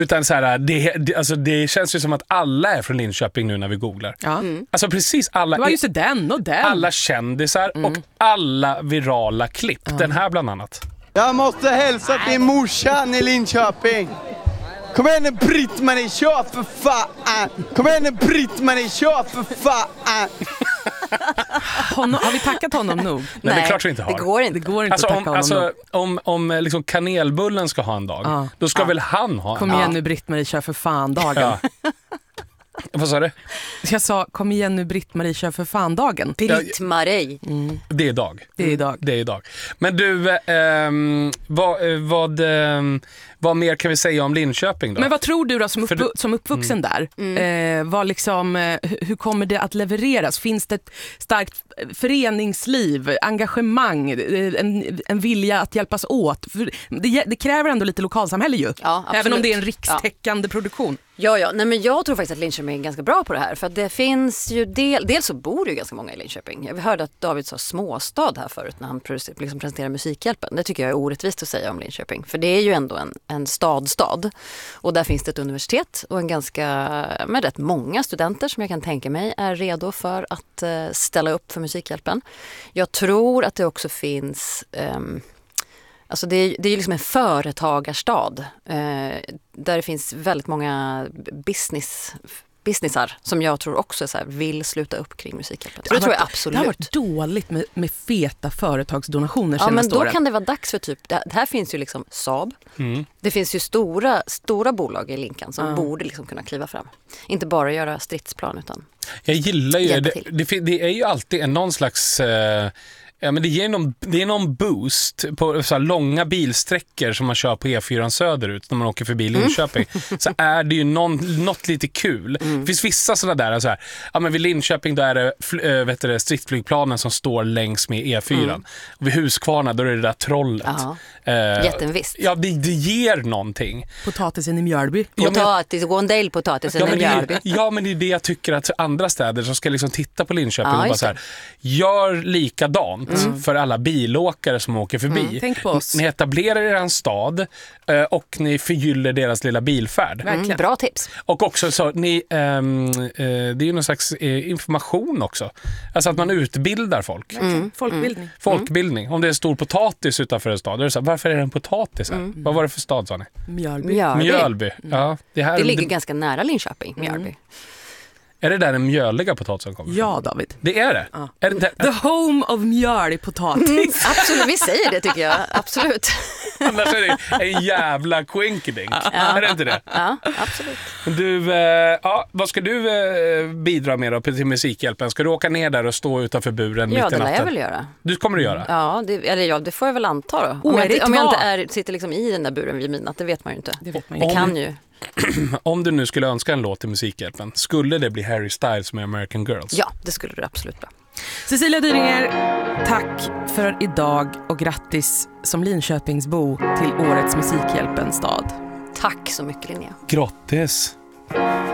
Utan så här, alltså det känns ju som att alla är från Linköping nu när vi googlar. Ja. Alltså precis alla. Det var just den och den. Alla kändisar och alla virala klipp. Den här bland annat. Jag måste hälsa till morsan i Linköping. Kom igen nu Britt-Marie, kör för fan! Kom igen nu Britt-Marie, kör för fan! Har vi tackat honom nog? Nej, det är klart vi inte har. Det går inte. Det går inte att tacka honom nog. Om liksom kanelbullen ska ha en dag, då ska väl han ha en. Kom igen nu Britt-Marie, kör för fan-dagen. Ja. Vad sa du? Jag sa, kom igen nu Britt-Marie, kör för fan-dagen. Britt-Marie. Det är idag. Det är idag. Det är idag. Men du, vad mer kan vi säga om Linköping då? Men vad tror du då som uppvuxen där? Vad liksom, hur kommer det att levereras? Finns det ett starkt föreningsliv, engagemang, en vilja att hjälpas åt? För det kräver ändå lite lokalsamhälle ju. Ja, även om det är en rikstäckande produktion. Ja. Nej, men jag tror faktiskt att Linköping är ganska bra på det här. För att det finns ju dels så bor det ju ganska många i Linköping. Jag hörde att David sa småstad här förut när han liksom presenterar Musikhjälpen. Det tycker jag är orättvist att säga om Linköping. För det är ju ändå en stad. Och där finns det ett universitet och med rätt många studenter som jag kan tänka mig är redo för att ställa upp för Musikhjälpen. Jag tror att det också finns... Alltså det är ju liksom en företagarstad där det finns väldigt många businessar som jag tror också så här, vill sluta upp kring Musikhjälpen. Det tror jag absolut. Det har varit dåligt med feta företagsdonationer senaste men då åren. kan det vara dags för typ, det här finns ju liksom Saab. Det finns ju stora bolag i Linkan som borde liksom kunna kliva fram. Inte bara göra stridsplan utan... Jag gillar ju, det är ju alltid någon slags... Ja, men det är någon boost på så här långa bilsträckor som man kör på E4 söderut när man åker förbi Linköping. Så är det ju något lite kul. Det finns vissa sådana där så här, ja men vid Linköping då är det stridsflygplanen som står längs med E4. Och vid Huskvarna då är det där trollet. Jättevisst. Ja, det ger någonting. Potatisen i Mjölby. Potatisen i Mjölby. Ja, men det är det jag tycker att andra städer som ska liksom titta på Linköping och bara så här, gör likadant för alla bilåkare som åker förbi. Tänk på oss. Ni etablerar er en stad och ni förgyller deras lilla bilfärd. Bra tips. Och också så, det är ju någon slags information också. Alltså att man utbildar folk. Folkbildning. Om det är stor potatis utanför en stad, då är det så här, varför är det en potatis här? Vad var det för stad, sa ni? Mjölby. Ja, det ligger ganska nära Linköping, Mjölby. Är det där den mjöliga potatisen kommer? Ja, David. Det är det? Ja. Är det The home of mjölig potatis. Absolut, vi säger det tycker jag. Absolut. Annars är det en jävla quinkydink. Är det inte det? Ja, absolut. Du, vad ska du bidra med då till Musikhjälpen? Ska du åka ner där och stå utanför buren mitt i natten? Ja, det lär jag väl göra. Du kommer att göra? Ja, det får jag väl anta då. Om jag inte sitter liksom i den där buren vid midnatt, det vet man ju inte. Det kan ju. Om du nu skulle önska en låt till Musikhjälpen, skulle det bli Harry Styles med American Girls? Ja, det skulle det absolut bli. Cecilia Dyringer, tack för idag och grattis som Linköpingsbo till årets Musikhjälpen stad. Tack så mycket, Linnea. Grattis!